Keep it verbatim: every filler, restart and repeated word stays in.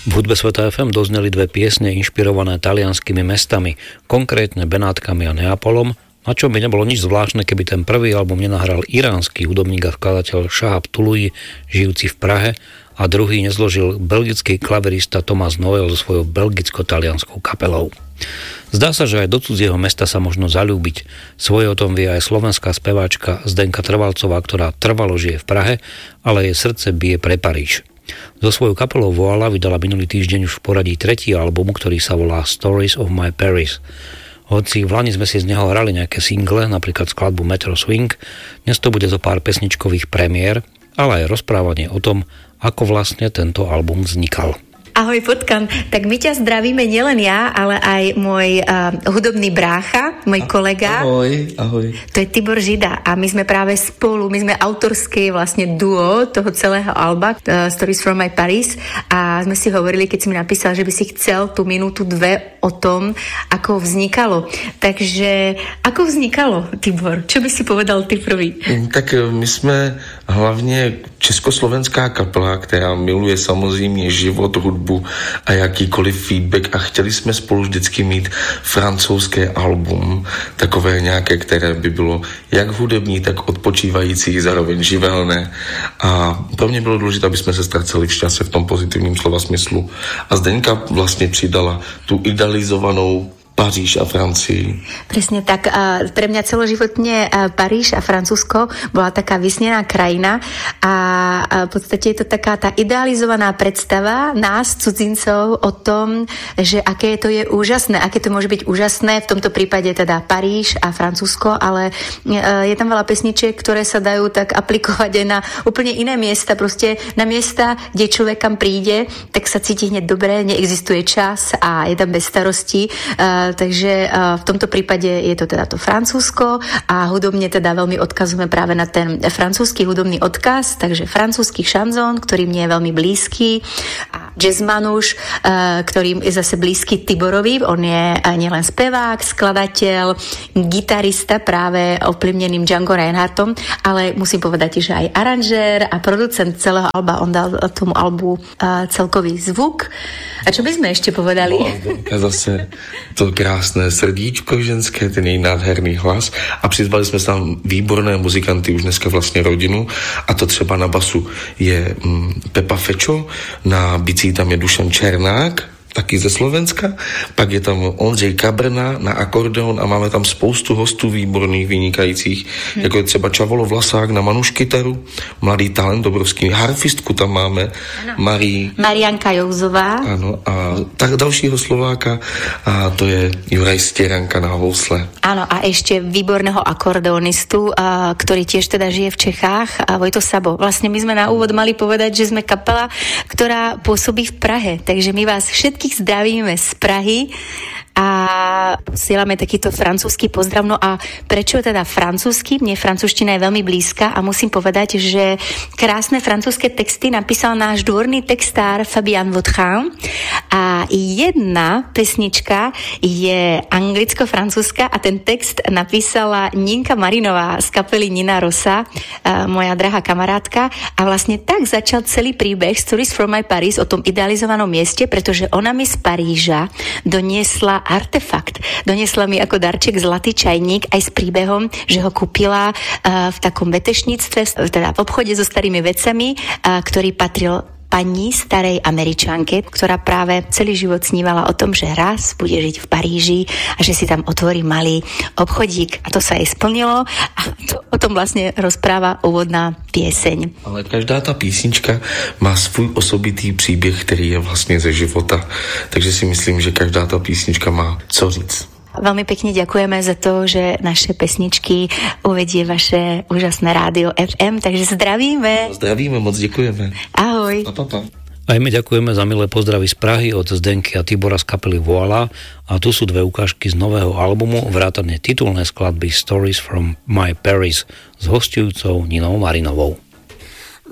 V hudbe Sveta ef em dozneli dve piesne inšpirované talianskými mestami, konkrétne Benátkami a Neapolom, na čo by nebolo nič zvláštne, keby ten prvý album nenahral iránsky hudobník a skladateľ Shahab Tuluji, žijúci v Prahe, a druhý nezložil belgický klaverista Thomas Noel so svojou belgicko-talianskou kapelou. Zdá sa, že aj do cudzieho mesta sa možno zaľúbiť. Svoje o tom vie aj slovenská speváčka Zdenka Trvalcová, ktorá trvalo žije v Prahe, ale jej srdce bije pre Paríž. So svojou kapelou Voila vydala minulý týždeň už v poradí tretí album, ktorý sa volá Stories of My Paris. Hoci v lani sme si z neho hrali nejaké single, napríklad skladbu Metro Swing, dnes to bude zo pár pesničkových premiér, ale aj rozprávanie o tom, ako vlastne tento album vznikal. Ahoj Potkan, tak my ťa zdravíme nielen ja, ale aj môj uh, hudobný brácha, môj kolega. Ahoj, ahoj. To je Tibor Žida a my sme práve spolu, my sme autorské vlastne duo toho celého alba uh, Stories from My Paris a sme si hovorili, keď si mi napísal, že by si chcel tú minútu dve o tom, ako vznikalo. Takže ako vznikalo, Tibor? Čo by si povedal ty prvý? Tak my jsme hlavně československá kapela, která miluje samozřejmě život, hudbu a jakýkoliv feedback a chtěli jsme spolu vždycky mít francouzské album, takové nějaké, které by bylo jak hudební, tak odpočívající, zároveň živelné. A pro mě bylo důležité, aby jsme se ztraceli v šťastí v tom pozitivním slova smyslu. A Zdenka vlastně přidala tu idealizovanou Paríž a Francii. Presne tak. Pre mňa celoživotne Paríž a Francúzsko bola taká vysnená krajina a v podstate je to taká tá idealizovaná predstava nás, cudzincov, o tom, že aké to je úžasné, aké to môže byť úžasné, v tomto prípade teda Paríž a Francúzsko, ale je tam veľa pesničiek, ktoré sa dajú tak aplikovať aj na úplne iné miesta, proste na miesta, kde človek kam príde, tak sa cíti hneď dobre, neexistuje čas a je tam bez starostí. Takže v tomto prípade je to teda to Francúzsko a hudobne teda veľmi odkazujeme práve na ten francúzsky hudobný odkaz, takže francúzsky šanzón, ktorý mne je veľmi blízky, a jazzmanuš, ktorým je zase blízky Tiborovi, on je nielen spevák, skladateľ, gitarista práve ovplyvneným Django Reinhardtom, ale musím povedať, že aj aranžér a producent celého alba, on dal tomu albu celkový zvuk. A čo by sme ešte povedali? No, zase to krásné srdíčko ženské, ten její nádherný hlas a přizvali jsme tam výborné muzikanty, už dneska vlastně rodinu, a to třeba na basu je mm, Pepa Fečo, na bicí tam je Dušan Černák, taky ze Slovenska, pak je tam Ondřej Kabrna na akordeon a máme tam spoustu hostů výborných, vynikajících, hmm. jako je třeba Čavolo Vlasák na manuš kytaru, mladý talent, obrovský harfistku tam máme, Marí... Marianka Jouzová. Ano, a tak dalšího Slováka, a to je Juraj Stieranka na housle. Áno, a ešte výborného akordeonistu, a, ktorý tiež teda žije v Čechách, a Vojto Sabo. Vlastne my sme na úvod mali povedať, že sme kapela, ktorá pôsobí v Prahe, takže my vás všetkých zdravíme z Prahy a posielame takýto francúzsky pozdrav. No a prečo teda francúzsky? Mne francúzština je veľmi blízka a musím povedať, že krásne francúzske texty napísal náš dvorný textár Fabian Vautrin a jedna pesnička je anglicko-francúzska a ten text napísala Ninka Marinová z kapely Nina Rosa, moja drahá kamarátka, a vlastne tak začal celý príbeh Stories from My Paris o tom idealizovanom mieste, pretože ona mi z Paríža doniesla artefakt. Doniesla mi ako darček zlatý čajník aj s príbehom, že ho kúpila uh, v takom vetešníctve, teda v obchode so starými vecami, uh, ktorý patril pani starej Američanke, ktorá práve celý život snívala o tom, že raz bude žiť v Paríži a že si tam otvorí malý obchodík. A to sa jej splnilo a to, o tom vlastne rozpráva úvodná pieseň. Ale každá ta písnička má svůj osobitý příběh, který je vlastně ze života. Takže si myslím, že každá ta písnička má co říct. Veľmi pekne ďakujeme za to, že naše pesničky uvedie vaše úžasné rádio ef em, takže zdravíme. Zdravíme, moc ďakujeme. Ahoj. Pa, pa, pa. Aj my ďakujeme za milé pozdravy z Prahy od Zdenky a Tibora z kapely Voila a tu sú dve ukážky z nového albumu, vrátane titulné skladby Stories from My Paris s hostujúcou Ninou Marinovou.